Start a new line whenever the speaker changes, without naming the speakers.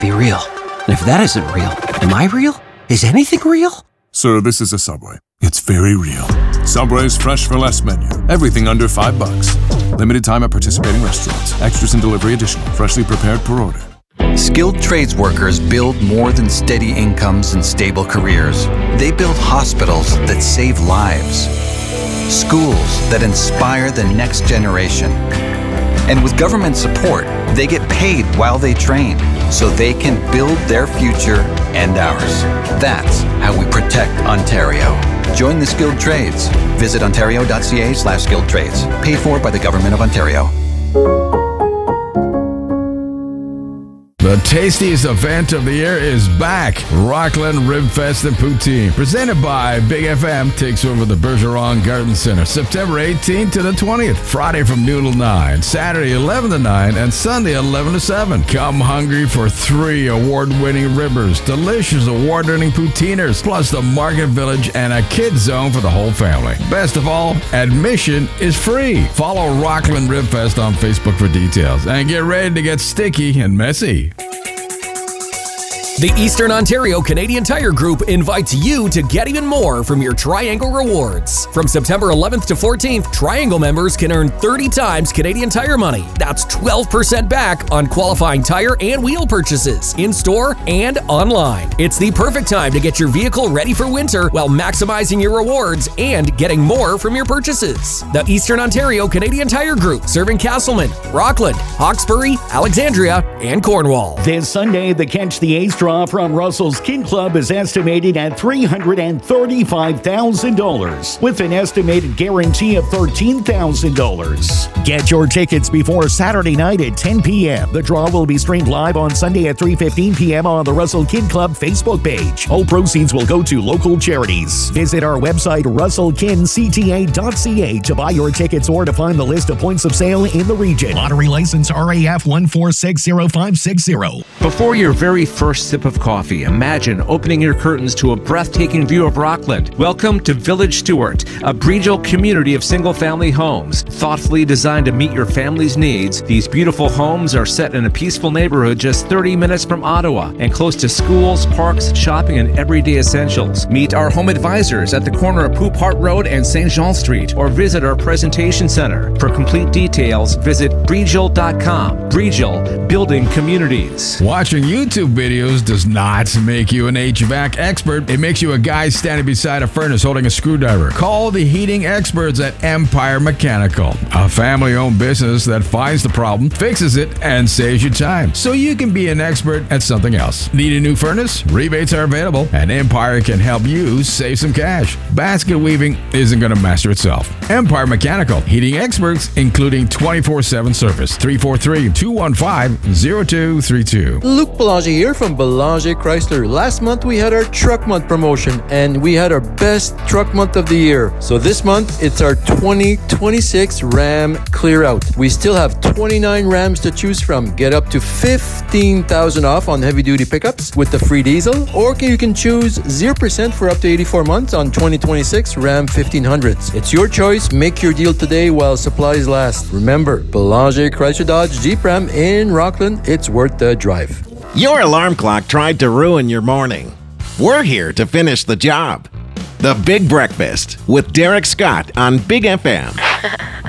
Be real. And if that isn't real, am I real? Is anything real?
Sir, this is a Subway. It's very real. Subway's fresh for less menu. Everything under $5. Limited time at participating restaurants. Extras and delivery additional. Freshly prepared per order.
Skilled trades workers build more than steady incomes and stable careers. They build hospitals that save lives, schools that inspire the next generation. And with government support, they get paid while they train, so they can build their future and ours. That's how we protect Ontario. Join the skilled trades. Visit ontario.ca/skilled trades. Paid for by the Government of Ontario.
The tastiest event of the year is back. Rockland Rib Fest and Poutine, presented by Big FM, takes over the Bergeron Garden Center, September 18th to the 20th. Friday from noon till 9, Saturday 11 to 9, and Sunday 11 to 7. Come hungry for 3 award-winning ribbers, delicious award-winning poutiners, plus the Market Village and a kids zone for the whole family. Best of all, admission is free. Follow Rockland Rib Fest on Facebook for details, and get ready to get sticky and messy.
The Eastern Ontario Canadian Tire Group invites you to get even more from your Triangle Rewards. From September 11th to 14th, Triangle members can earn 30 times Canadian Tire money. That's 12% back on qualifying tire and wheel purchases, in-store and online. It's the perfect time to get your vehicle ready for winter while maximizing your rewards and getting more from your purchases. The Eastern Ontario Canadian Tire Group, serving Castleman, Rockland, Hawkesbury, Alexandria, and Cornwall.
This Sunday, the Catch the Ace draw from Russell's Kid Club is estimated at $335,000 with an estimated guarantee of $13,000. Get your tickets before Saturday night at 10 p.m. The draw will be streamed live on Sunday at 3:15 p.m. on the Russell Kid Club Facebook page. All proceeds will go to local charities. Visit our website, russellkincta.ca, to buy your tickets or to find the list of points of sale in the region. Lottery license RAF 1460560.
Before your very first sip of coffee, imagine opening your curtains to a breathtaking view of Rockland. Welcome to Village Stewart, a Breedgel community of single-family homes. Thoughtfully designed to meet your family's needs, these beautiful homes are set in a peaceful neighborhood just 30 minutes from Ottawa and close to schools, parks, shopping, and everyday essentials. Meet our home advisors at the corner of Poop Hart Road and St. Jean Street, or visit our presentation center. For complete details, visit Breedgel.com. Breedgel, building communities.
Watching YouTube videos does not make you an HVAC expert. It makes you a guy standing beside a furnace holding a screwdriver. Call the heating experts at Empire Mechanical, a family-owned business that finds the problem, fixes it, and saves you time, so you can be an expert at something else. Need a new furnace? Rebates are available, and Empire can help you save some cash. Basket weaving isn't going to master itself. Empire Mechanical, heating experts, including 24/7 service. 343-215-0232.
Luke Belanger here from Belanger Chrysler. Last month we had our Truck Month promotion and we had our best truck month of the year. So this month it's our 2026 Ram Clear Out. We still have 29 Rams to choose from. Get up to $15,000 off on heavy duty pickups with the free diesel, or you can choose 0% for up to 84 months on 2026 Ram 1500s. It's your choice. Make your deal today while supplies last. Remember, Belanger Chrysler Dodge Jeep Ram in Rockland. It's worth the drive.
Your alarm clock tried to ruin your morning. We're here to finish the job. The Big Breakfast with Derek Scott on Big FM.